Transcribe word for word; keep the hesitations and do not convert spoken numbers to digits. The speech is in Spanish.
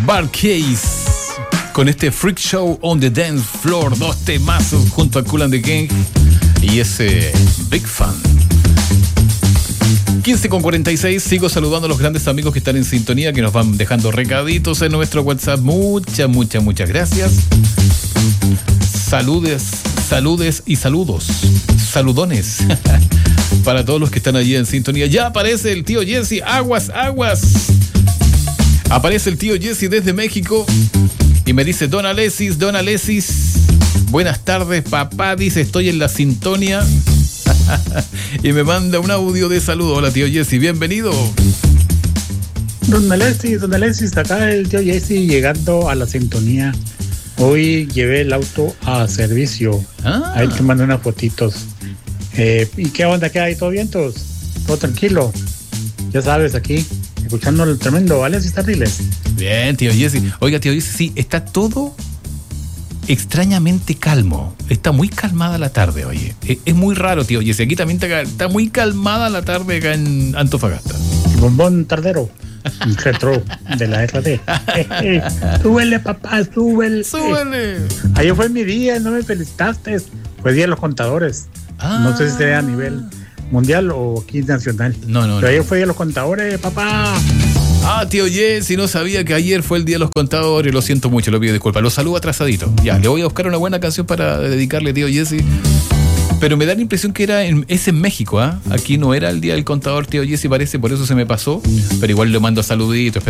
Barcase con este Freak Show on the Dance Floor, dos temazos junto a Kool and the Gang y ese Big Fan. quince con cuarenta y seis, sigo saludando a los grandes amigos que están en sintonía, que nos van dejando recaditos en nuestro WhatsApp. Muchas, muchas, muchas gracias. Saludes, saludes y saludos. Saludones para todos los que están allí en sintonía. Ya aparece el tío Jesse, aguas, aguas. Aparece el tío Jesse desde México y me dice: Don Alesis, Don Alesis, buenas tardes, papá. Dice: estoy en la sintonía. Y me manda un audio de saludo. Hola, tío Jesse, bienvenido. Don Alesis, Don Alesis, acá el tío Jesse llegando a la sintonía. Hoy llevé el auto a servicio. Ah. Ahí te mando unas fotitos. Eh, ¿Y qué onda? ¿Qué hay? ¿Todo bien? ¿Todo, todo tranquilo? Ya sabes, aquí, escuchando el tremendo Alesis Tardiles. Bien, tío Jesse. Oiga, tío Jesse, sí, está todo extrañamente calmo. Está muy calmada la tarde, oye. Es, es muy raro, tío Jesse. Aquí también está, está muy calmada la tarde acá en Antofagasta. Bombón tardero. Retro de la R D. Súbele, papá, súbele. Súbele. Ayer fue mi día, no me felicitaste. Fue Día de los Contadores. Ah. No sé si sea a nivel mundial o aquí nacional. No, no, Pero no. ayer fue Día de los Contadores, papá. Ah, tío Jesse, no sabía que ayer fue el Día de los Contadores. Lo siento mucho, lo pido disculpas. Lo saludo atrasadito. Ya, le voy a buscar una buena canción para dedicarle, tío Jesse. Pero me da la impresión que era en, es en México, ¿ah? ¿eh? Aquí no era el Día del Contador, tío Jesse, parece, por eso se me pasó. Pero igual le mando saluditos.